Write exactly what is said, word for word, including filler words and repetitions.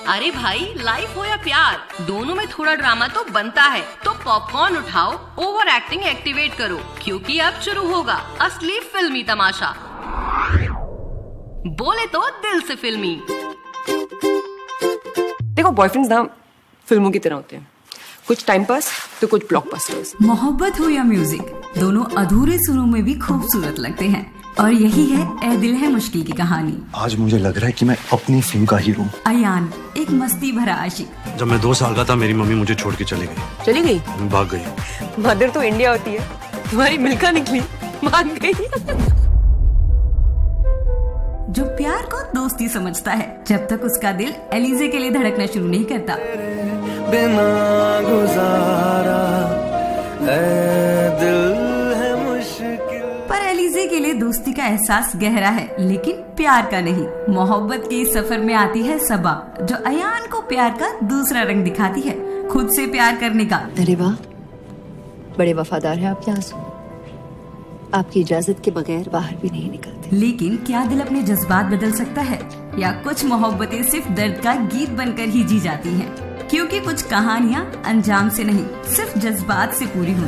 अरे भाई, लाइफ हो या प्यार, दोनों में थोड़ा ड्रामा तो बनता है। तो पॉपकॉर्न उठाओ, ओवर एक्टिंग एक्टिवेट करो, क्योंकि अब शुरू होगा असली फिल्मी तमाशा। बोले तो दिल से फिल्मी। देखो, बॉयफ्रेंड्स ना फिल्मों की तरह होते हैं, कुछ टाइम पास तो कुछ ब्लॉकबस्टर्स। मोहब्बत हो या म्यूजिक, दोनों अधूरे सुरों में भी खूबसूरत लगते हैं। और यही है ए दिल है मुश्किल की कहानी। आज मुझे लग रहा है कि मैं अपनी फिल्म का हीरो हूँ। अयान, एक मस्ती भरा आशिक। जब मैं दो साल का था, मेरी मम्मी मुझे छोड़ के चली गई। चली गई? भाग गई। मदर तो इंडिया होती है, तुम्हारी मिल्का निकली, भाग गई। जो प्यार को दोस्ती समझता है, जब तक उसका दिल एलिजे के लिए धड़कना शुरू नहीं करता। बिना गुजारा दिल है मुश्किल। पर एलिजे के लिए दोस्ती का एहसास गहरा है, लेकिन प्यार का नहीं। मोहब्बत के इस सफर में आती है सबा, जो अयान को प्यार का दूसरा रंग दिखाती है, खुद से प्यार करने का। अरे वाह, बड़े वफादार हैं आप यासु। आपकी इजाजत के बगैर बाहर भी नहीं निकलते। लेकिन क्या दिल अपने जज्बात बदल सकता है, या कुछ मोहब्बतें सिर्फ दर्द का गीत बनकर ही जी जाती हैं? क्योंकि कुछ कहानियाँ अंजाम से नहीं, सिर्फ जज्बात से पूरी होती